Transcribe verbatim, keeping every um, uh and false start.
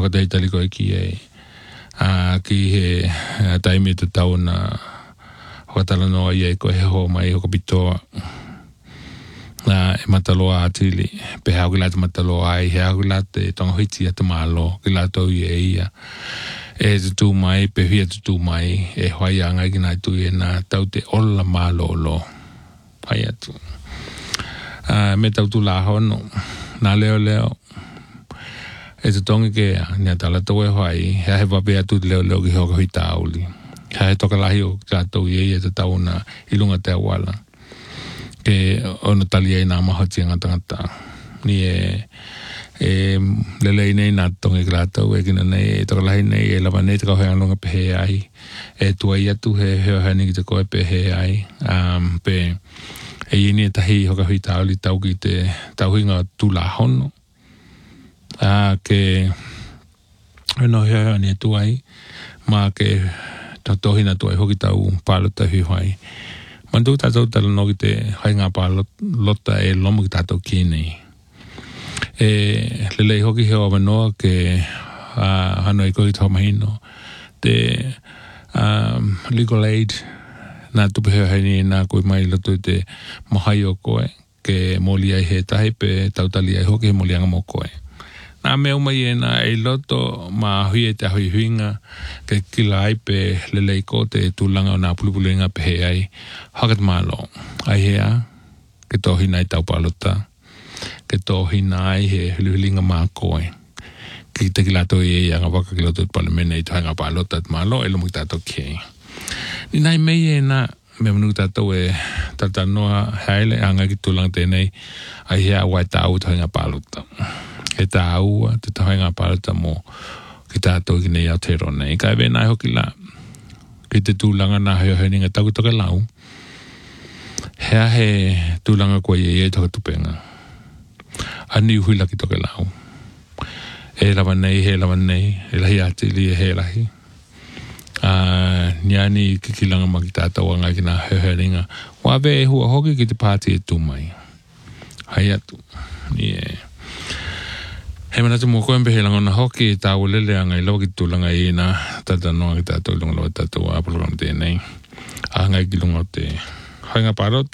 haka tei tali koe ki e a ki he taimi te tau na haka tala noa i e koe he ho mai hoko pitoa na e mataloa atili pe hau ki lata mataloa ai he hau ki lata e tonga hiti ata malo ki lata i e ia e te tū mai pe hia te tū mai e hoai anga ki nai tu e na tau te ola malo lo hai atu uh, me tau tu la hono na leo leo e te tonga ke nia tala tau e hoai hea he wape atu leo leo ki hoka hui tauli hea he toka lahi o ka tau i e te tau na ilunga te awala ke ona tali e nā mahoti anga tangata ni e e lelei nei nā tonga i krātau e kina nei e toka lahi nei e lava nei te kau hea longa pe he ai e tua i atu he heo hani ki te koe pe he ai um, pe e ini e tahi hoka hui tauli tau ki te tau hinga tu la hono a ke no heo heo ni e tuai ma ke tautohina tuai hoki tau pālota hui hoai mandu tātou tala no ki te hai ngā pālota e lomo ki tātou ki nei e lelei hoki heo awanoa ke uh, hano i kohi tau mahino te um, legal aid nā tupe heo hei ni nā koe mai loto te mahai o koe ke moli ai he tahi pe tautali ai hoki he moli anga mo koe nā mea umai e nā e loto ma hui e te hui huinga ke kila ai pe lelei ko te tūlanga o nā pulupulinga pe he ai hakat malo ai hea ke tohi nai tau palota ke tohi nai he huluhulinga mā koe ki te kilato e e anga waka kilato te palamene i tohi ngā palota te malo e lomu ki tātou kei ni nai mei e nā me manu tātou e tata noa haile anga ki tūlanga tēnei ai hea wai tāu tohi ngā palota e tā aua te tahoe ngā pārata mō ki tātou ki nei Aotearoa nei. Ka e nai hoki la ki te tūlanga nā heo heo ninga tau ki toke lau. Hea he tūlanga kua i e toke tupenga. Ani uhui la ki toke lau. E lawa nei, he lawa nei, e lahi ati li e he lahi. Uh, niani ki kilanga ma ki tātou anga ki nā heo heo ninga. Wawe e hua hoki ki te pāti e tūmai. Hai atu. Yeah. He mana tu moko empe he langona hoki e tāua lele anga i lawa ki tūlanga i nā tata noa ki tātou lunga lawa tātou a program tēnei. A ngai ki lunga o te hainga pārota.